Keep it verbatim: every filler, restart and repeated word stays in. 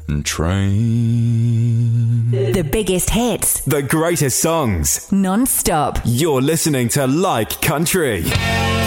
Train. The biggest hits. The greatest songs. Non-stop. You're listening to Like Country.